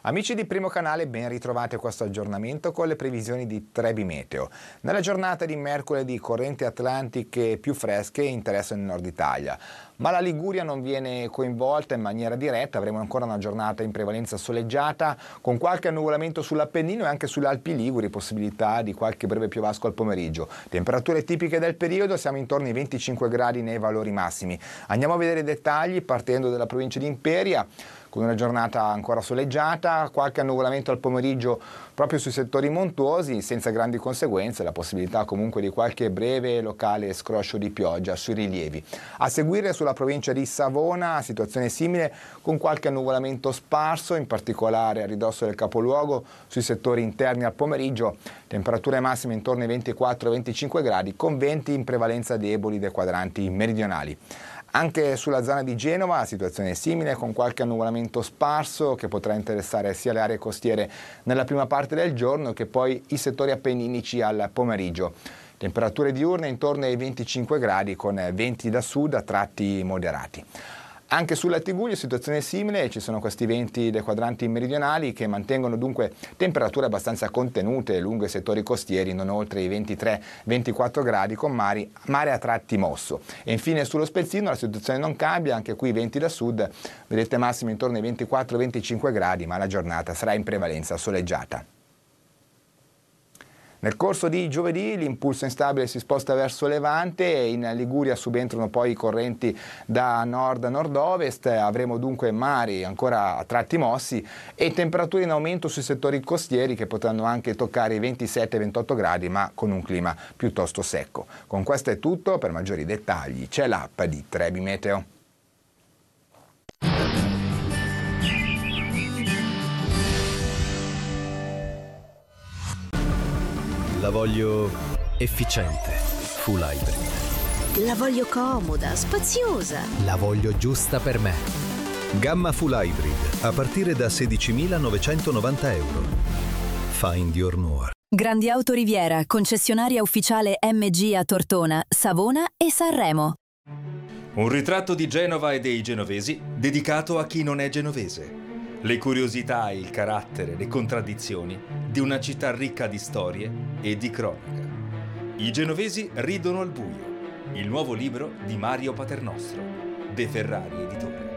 Amici di Primo Canale, ben ritrovati a questo aggiornamento con le previsioni di Trebi Meteo. Nella giornata di mercoledì correnti atlantiche più fresche interessano il nord Italia, ma la Liguria non viene coinvolta in maniera diretta. Avremo ancora una giornata in prevalenza soleggiata con qualche annuvolamento sull'Appennino e anche sulle Alpi Liguri, possibilità di qualche breve piovasco al pomeriggio. Temperature tipiche del periodo, siamo intorno ai 25 gradi nei valori massimi. Andiamo a vedere i dettagli partendo dalla provincia di Imperia, con una giornata ancora soleggiata, qualche annuvolamento al pomeriggio proprio sui settori montuosi, senza grandi conseguenze, la possibilità comunque di qualche breve locale scroscio di pioggia sui rilievi. A seguire sulla provincia di Savona, situazione simile, con qualche annuvolamento sparso, in particolare a ridosso del capoluogo, sui settori interni al pomeriggio, temperature massime intorno ai 24-25 gradi, con venti in prevalenza deboli dai quadranti meridionali. Anche sulla zona di Genova situazione simile, con qualche annuvolamento sparso che potrà interessare sia le aree costiere nella prima parte del giorno che poi i settori appenninici al pomeriggio. Temperature diurne intorno ai 25 gradi con venti da sud a tratti moderati. Anche sulla Tiguglio situazione simile, ci sono questi venti dei quadranti meridionali che mantengono dunque temperature abbastanza contenute lungo i settori costieri, non oltre i 23-24 gradi, con mare a tratti mosso. E infine sullo Spezzino la situazione non cambia, anche qui venti da sud, vedete massimo intorno ai 24-25 gradi, ma la giornata sarà in prevalenza soleggiata. Nel corso di giovedì l'impulso instabile si sposta verso levante e in Liguria subentrano poi i correnti da nord a nord-ovest. Avremo dunque mari ancora a tratti mossi e temperature in aumento sui settori costieri che potranno anche toccare i 27-28 gradi, ma con un clima piuttosto secco. Con questo è tutto, per maggiori dettagli c'è l'app di Trebi Meteo. La voglio efficiente, full hybrid. La voglio comoda, spaziosa. La voglio giusta per me. Gamma full hybrid, a partire da 16.990 euro. Find your more. Grandi Auto Riviera, concessionaria ufficiale MG a Tortona, Savona e Sanremo. Un ritratto di Genova e dei genovesi dedicato a chi non è genovese. Le curiosità, il carattere, le contraddizioni di una città ricca di storie e di cronaca. I genovesi ridono al buio. Il nuovo libro di Mario Paternostro, De Ferrari Editore.